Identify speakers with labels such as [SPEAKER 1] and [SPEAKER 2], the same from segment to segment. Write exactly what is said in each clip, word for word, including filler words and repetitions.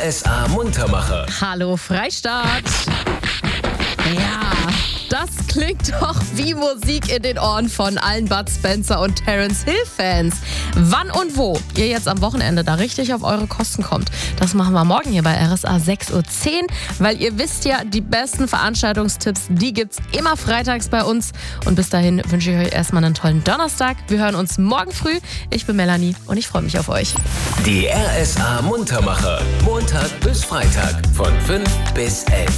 [SPEAKER 1] R S A Muntermacher.
[SPEAKER 2] Hallo Freistadt. Ja, das klingt doch wie Musik in den Ohren von allen Bud Spencer und Terence Hill Fans. Wann und wo ihr jetzt am Wochenende da richtig auf eure Kosten kommt, das machen wir morgen hier bei R S A sechs Uhr zehn, weil ihr wisst ja, die besten Veranstaltungstipps, die gibt's immer freitags bei uns. Und bis dahin wünsche ich euch erstmal einen tollen Donnerstag. Wir hören uns morgen früh. Ich bin Melanie und ich freue mich auf euch.
[SPEAKER 1] Die R S A Muntermacher. Montag bis Freitag von fünf bis elf.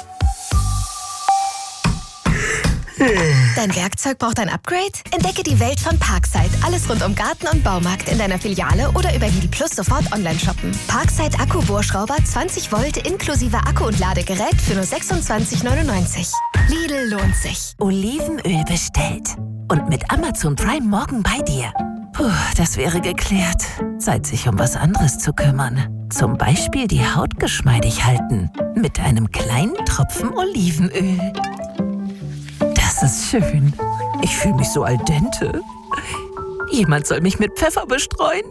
[SPEAKER 3] Dein Werkzeug braucht ein Upgrade? Entdecke die Welt von Parkside. Alles rund um Garten und Baumarkt in deiner Filiale oder über Lidl Plus sofort online shoppen. Parkside Akku-Bohrschrauber zwanzig Volt inklusive Akku und Ladegerät für nur sechsundzwanzig neunundneunzig. Lidl lohnt sich.
[SPEAKER 4] Olivenöl bestellt. Und mit Amazon Prime morgen bei dir. Puh, das wäre geklärt. Zeit, sich um was anderes zu kümmern. Zum Beispiel die Haut geschmeidig halten. Mit einem kleinen Tropfen Olivenöl. Das ist schön. Ich fühle mich so al dente. Jemand soll mich mit Pfeffer bestreuen.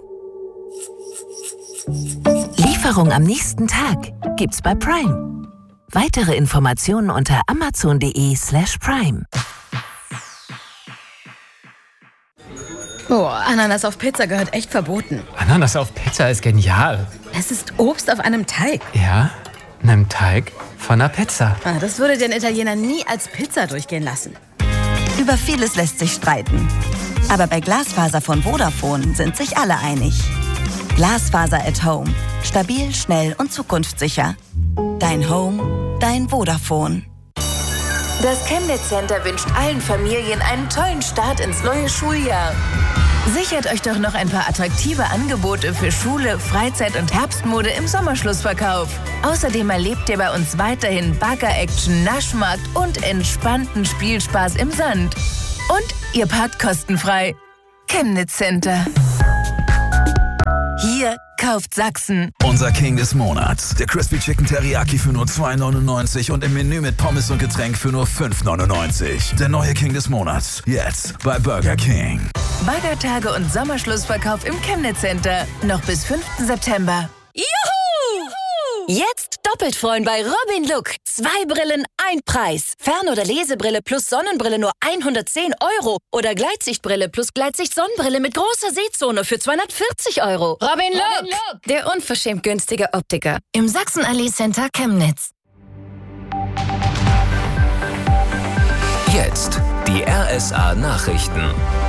[SPEAKER 4] Lieferung am nächsten Tag gibt's bei Prime. Weitere Informationen unter amazon.de slash prime.
[SPEAKER 5] Boah, Ananas auf Pizza gehört echt verboten.
[SPEAKER 6] Ananas auf Pizza ist genial.
[SPEAKER 5] Es ist Obst auf einem Teig.
[SPEAKER 6] Ja, einem Teig von einer Pizza.
[SPEAKER 5] Ah, das würde den Italiener nie als Pizza durchgehen lassen.
[SPEAKER 7] Über vieles lässt sich streiten. Aber bei Glasfaser von Vodafone sind sich alle einig. Glasfaser at Home. Stabil, schnell und zukunftssicher. Dein Home, dein Vodafone.
[SPEAKER 4] Das Chemnitz Center wünscht allen Familien einen tollen Start ins neue Schuljahr. Sichert euch doch noch ein paar attraktive Angebote für Schule, Freizeit und Herbstmode im Sommerschlussverkauf. Außerdem erlebt ihr bei uns weiterhin Bagger-Action, Naschmarkt und entspannten Spielspaß im Sand. Und ihr parkt kostenfrei. Chemnitz Center. Hier kauft Sachsen.
[SPEAKER 8] Unser King des Monats. Der Crispy Chicken Teriyaki für nur zwei neunundneunzig und im Menü mit Pommes und Getränk für nur fünf neunundneunzig. Der neue King des Monats. Jetzt bei Burger King.
[SPEAKER 4] Baggertage und Sommerschlussverkauf im Chemnitz Center. Noch bis fünften September.
[SPEAKER 9] Juhu! Jetzt doppelt freuen bei Robin Look. Zwei Brillen, ein Preis. Fern- oder Lesebrille plus Sonnenbrille nur hundertzehn Euro. Oder Gleitsichtbrille plus Gleitsicht-Sonnenbrille mit großer Sehzone für zweihundertvierzig Euro.
[SPEAKER 5] Robin Look, Robin Look, der unverschämt günstige Optiker.
[SPEAKER 3] Im Sachsenallee Center Chemnitz.
[SPEAKER 1] Jetzt die R S A Nachrichten.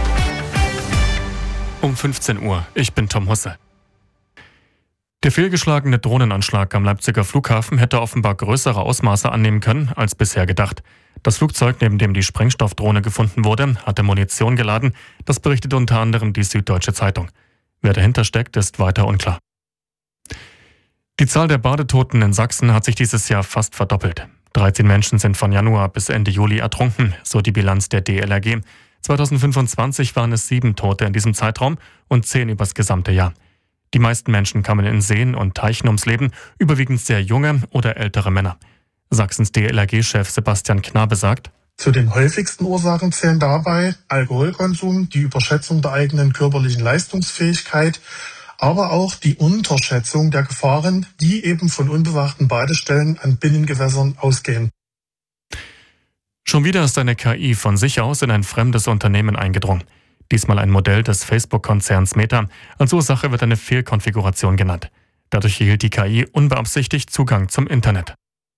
[SPEAKER 10] Um fünfzehn Uhr. Ich bin Tom Husse. Der fehlgeschlagene Drohnenanschlag am Leipziger Flughafen hätte offenbar größere Ausmaße annehmen können als bisher gedacht. Das Flugzeug, neben dem die Sprengstoffdrohne gefunden wurde, hatte Munition geladen. Das berichtet unter anderem die Süddeutsche Zeitung. Wer dahinter steckt, ist weiter unklar. Die Zahl der Badetoten in Sachsen hat sich dieses Jahr fast verdoppelt. dreizehn Menschen sind von Januar bis Ende Juli ertrunken, so die Bilanz der D L R G. zweitausendfünfundzwanzig waren es sieben Tote in diesem Zeitraum und zehn übers gesamte Jahr. Die meisten Menschen kamen in Seen und Teichen ums Leben, überwiegend sehr junge oder ältere Männer. Sachsens D L R G-Chef Sebastian Knabe sagt:
[SPEAKER 11] Zu den häufigsten Ursachen zählen dabei Alkoholkonsum, die Überschätzung der eigenen körperlichen Leistungsfähigkeit, aber auch die Unterschätzung der Gefahren, die eben von unbewachten Badestellen an Binnengewässern ausgehen.
[SPEAKER 10] Schon wieder ist eine K I von sich aus in ein fremdes Unternehmen eingedrungen. Diesmal ein Modell des Facebook-Konzerns Meta. Als Ursache wird eine Fehlkonfiguration genannt. Dadurch erhielt die K I unbeabsichtigt Zugang zum Internet.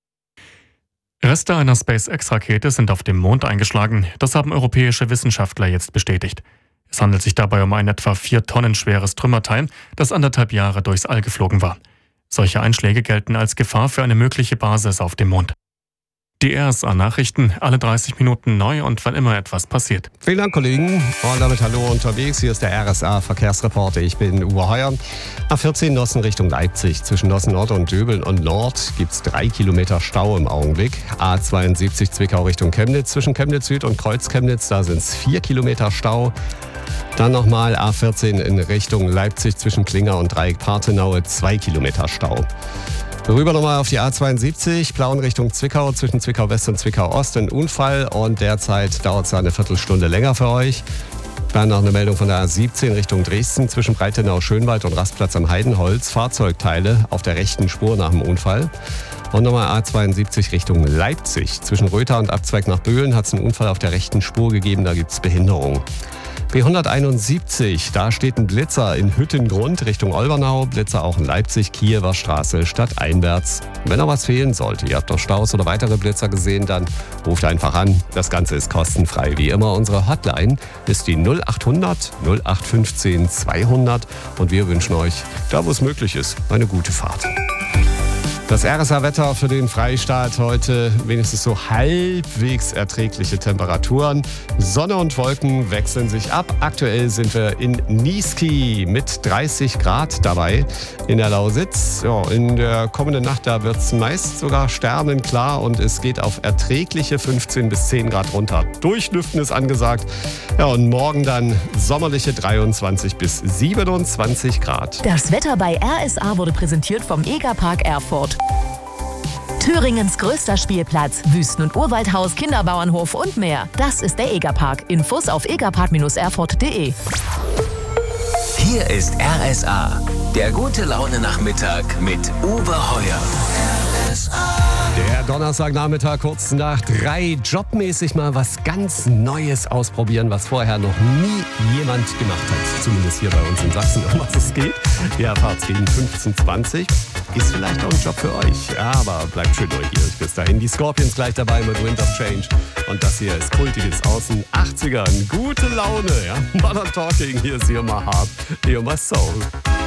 [SPEAKER 10] Reste einer SpaceX-Rakete sind auf dem Mond eingeschlagen. Das haben europäische Wissenschaftler jetzt bestätigt. Es handelt sich dabei um ein etwa vier Tonnen schweres Trümmerteil, das anderthalb Jahre durchs All geflogen war. Solche Einschläge gelten als Gefahr für eine mögliche Basis auf dem Mond. Die R S A-Nachrichten, alle dreißig Minuten neu und wann immer etwas passiert.
[SPEAKER 12] Vielen Dank, Kollegen. Und damit hallo unterwegs. Hier ist der R S A-Verkehrsreporter. Ich bin Uwe Heuer. A vierzehn Nossen Richtung Leipzig. Zwischen Nossen Nord und Döbeln und Nord gibt es drei Kilometer Stau im Augenblick. A zweiundsiebzig Zwickau Richtung Chemnitz. Zwischen Chemnitz Süd und Kreuz Chemnitz, da sind es vier Kilometer Stau. Dann nochmal A vierzehn in Richtung Leipzig zwischen Klinger und Dreieck Parthenaue, zwei Kilometer Stau. Rüber nochmal auf die A zweiundsiebzig, Plauen Richtung Zwickau, zwischen Zwickau West und Zwickau Ost, ein Unfall und derzeit dauert es eine Viertelstunde länger für euch. Dann noch eine Meldung von der A siebzehn Richtung Dresden zwischen Breitenau-Schönwald und Rastplatz am Heidenholz. Fahrzeugteile auf der rechten Spur nach dem Unfall. Und nochmal A zweiundsiebzig Richtung Leipzig. Zwischen Rötha und Abzweig nach Böhlen hat es einen Unfall auf der rechten Spur gegeben, da gibt es Behinderung. B hunderteinundsiebzig, da steht ein Blitzer in Hüttengrund Richtung Olbernau. Blitzer auch in Leipzig, Kiewer Straße, stadteinwärts. Wenn noch was fehlen sollte, ihr habt noch Staus oder weitere Blitzer gesehen, dann ruft einfach an. Das Ganze ist kostenfrei. Wie immer, unsere Hotline ist die null achthundert null acht fünfzehn zweihundert. Und wir wünschen euch, da wo es möglich ist, eine gute Fahrt. Das R S A-Wetter für den Freistaat heute wenigstens so halbwegs erträgliche Temperaturen. Sonne und Wolken wechseln sich ab. Aktuell sind wir in Niesky mit dreißig Grad dabei in der Lausitz. Ja, in der kommenden Nacht, da wird es meist sogar sternenklar und es geht auf erträgliche fünfzehn bis zehn Grad runter. Durchlüften ist angesagt. Ja, und morgen dann sommerliche dreiundzwanzig bis siebenundzwanzig Grad.
[SPEAKER 13] Das Wetter bei R S A wurde präsentiert vom Egerpark Erfurt. Thüringens größter Spielplatz, Wüsten- und Urwaldhaus, Kinderbauernhof und mehr. Das ist der Egerpark. Infos auf egerpark erfurt punkt de.
[SPEAKER 1] Hier ist R S A, der gute Laune-Nachmittag mit Uwe Heuer. R S A.
[SPEAKER 12] Der Donnerstagnachmittag kurz nach drei. Jobmäßig mal was ganz Neues ausprobieren, was vorher noch nie jemand gemacht hat. Zumindest hier bei uns in Sachsen, um was es geht. Ihr erfahrt es gegen fünfzehn zwanzig. Ist vielleicht auch ein Job für euch, aber bleibt schön neugierig bis dahin. Die Scorpions gleich dabei mit Wind of Change. Und das hier ist kultiges aus den achtzigern. Gute Laune, ja. Modern Talking, hier ist Your My Heart, Your My Soul.